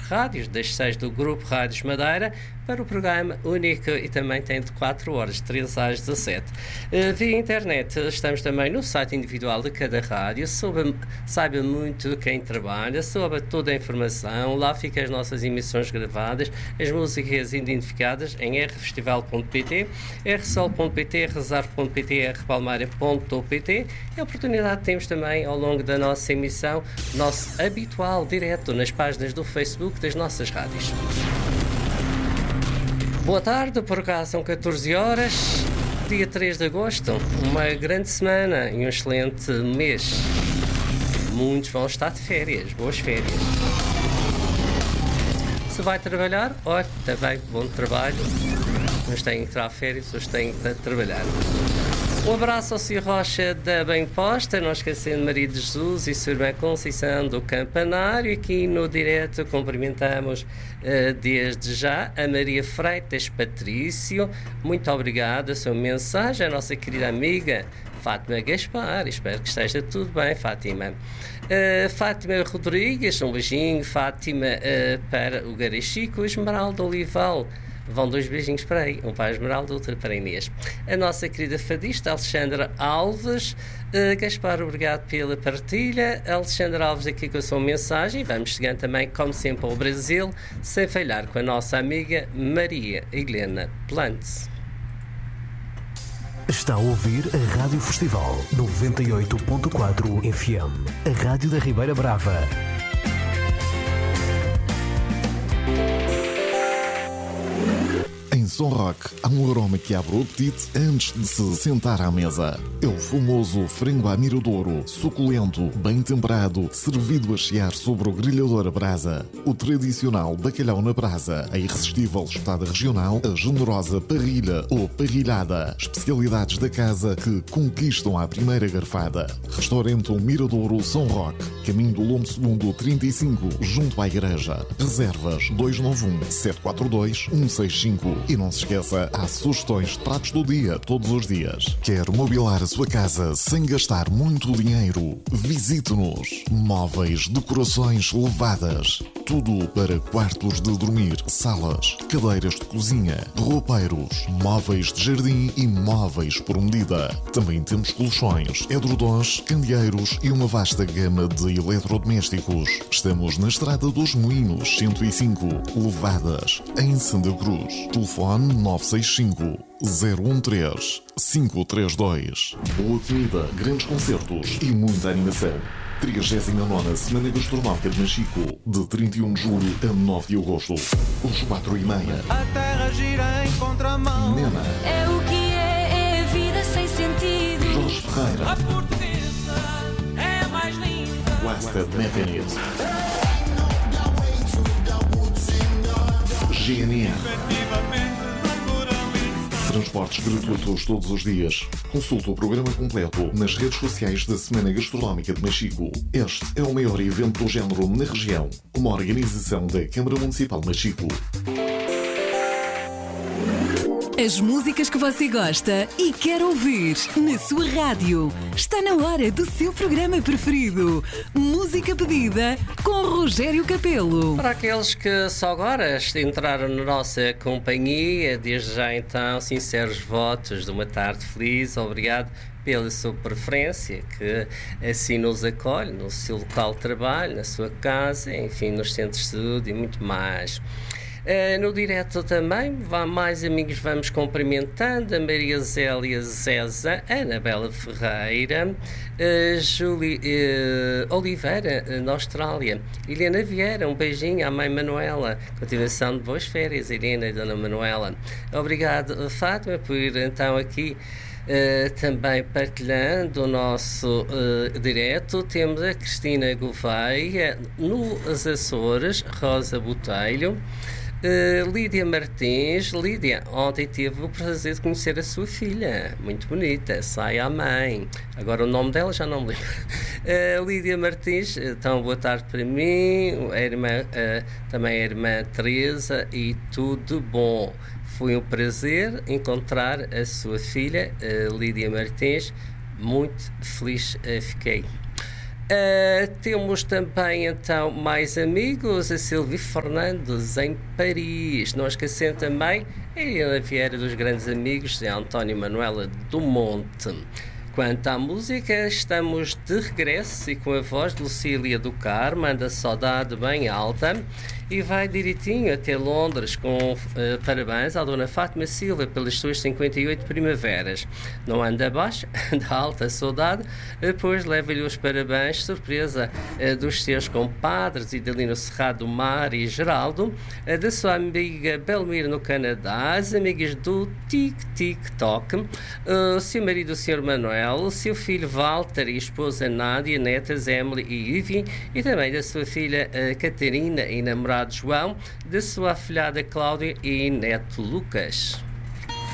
rádios, das 6 do Grupo Rádios Madeira, para o programa único e também tem de 4 horas, 13 às 17. Via internet, estamos também no site individual de cada rádio, saiba muito quem trabalha, sobre toda a informação, lá ficam as nossas emissões gravadas, as músicas identificadas em rfestival.pt, rsol.pt, rezar.pt, rpalmaria.pt e a oportunidade que temos também ao longo da nossa emissão, nosso habitual direto nas páginas do Facebook das nossas rádios. Boa tarde, por cá são 14 horas, dia 3 de agosto, uma grande semana e um excelente mês. Muitos vão estar de férias, boas férias. Se vai trabalhar, olha, também bom trabalho. Uns têm que tirar férias, outros têm que trabalhar. Um abraço ao Sr. Rocha da Bem Posta, não esquecendo Maria de Jesus e Sra. Irmã Conceição do Campanário. Aqui no direto cumprimentamos desde já a Maria Freitas Patrício. Muito obrigada a sua mensagem, a nossa querida amiga Fátima Gaspar. Espero que esteja tudo bem, Fátima. Fátima Rodrigues, um beijinho, Fátima, para o Garachico, o Esmeralda Olival. Vão 2 beijinhos para aí, um para a Esmeralda, outro para a Inês. A nossa querida fadista, Alexandra Alves. Gaspar, obrigado pela partilha. Alexandra Alves aqui com a sua mensagem. Vamos chegando também, como sempre, ao Brasil, sem falhar com a nossa amiga Maria Helena Plantes. Está a ouvir a Rádio Festival 98.4 FM, a Rádio da Ribeira Brava. Em Som Rock, há um aroma que abre o apetite antes de se sentar à mesa. É o famoso frango à miradouro, suculento, bem temperado, servido a chiar sobre o grelhador a brasa. O tradicional bacalhau na brasa, a irresistível espetada regional, a generosa parrilha ou parrilhada. Especialidades da casa que conquistam à primeira garfada. Restaurante O Miradouro Som Rock, caminho do Lombo Segundo 35, junto à igreja. Reservas 291-742-165. E não se esqueça, há sugestões de pratos do dia, todos os dias. Quer mobilar a sua casa sem gastar muito dinheiro? Visite-nos. Móveis, decorações elevadas. Tudo para quartos de dormir, salas, cadeiras de cozinha, roupeiros, móveis de jardim e móveis por medida. Também temos colchões, edredons, candeeiros e uma vasta gama de eletrodomésticos. Estamos na Estrada dos Moinhos, 105, Levadas, em Santa Cruz. Telefone 965 013 532. Boa comida, grandes concertos e muita animação. 39ª Semana Gastronómica de Machico, de 31 de julho a 9 de agosto, às 4h30. A terra gira em contramão. Nena. É o que é a vida sem sentido. Jorge Ferreira. A portuguesa é a mais linda. Blasted Mechanism. GNR. Transportes gratuitos todos os dias. Consulte o programa completo nas redes sociais da Semana Gastronómica de Machico. Este é o maior evento do género na região. Uma organização da Câmara Municipal de Machico. As músicas que você gosta e quer ouvir na sua rádio. Está na hora do seu programa preferido. Música pedida com Rogério Capelo. Para aqueles que só agora entraram na nossa companhia, desde já então, sinceros votos de uma tarde feliz. Obrigado pela sua preferência, que assim nos acolhe no seu local de trabalho, na sua casa, enfim, nos centros de saúde e muito mais. No direto também, mais amigos, vamos cumprimentando a Maria Zélia Zeza, Anabela Ferreira, Júlia Oliveira, na Austrália, Helena Vieira, um beijinho à mãe Manuela, continuação de boas férias, Helena e Dona Manuela. Obrigado, Fátima, por então aqui também partilhando o nosso direto. Temos a Cristina Gouveia, nos Açores, Rosa Botelho, Lídia Martins. Lídia, ontem tive o prazer de conhecer a sua filha, muito bonita, sai à mãe, agora o nome dela já não me lembro. Lídia Martins, então boa tarde para mim, a irmã, também a irmã Teresa, e tudo bom. Foi um prazer encontrar a sua filha, Lídia Martins, muito feliz fiquei. Temos também então mais amigos, a Silvia Fernandes em Paris, não esquecendo também a Helena Vieira dos grandes amigos de António Manuela do Monte. Quanto à música, estamos de regresso e com a voz de Lucília do Carmo, anda saudade bem alta e vai direitinho até Londres com parabéns à Dona Fátima Silva pelas suas 58 primaveras. Não anda abaixo da alta saudade, pois leva-lhe os parabéns, surpresa dos seus compadres Idalino Cerrado do Mar e Geraldo, da sua amiga Belmir no Canadá, as amigas do Tic-Tic-Toc, o seu marido o Sr. Manuel, o seu filho Walter e esposa Nádia, netas Emily e Ivy, e também da sua filha Catarina e namorado João, da sua afilhada Cláudia e neto Lucas.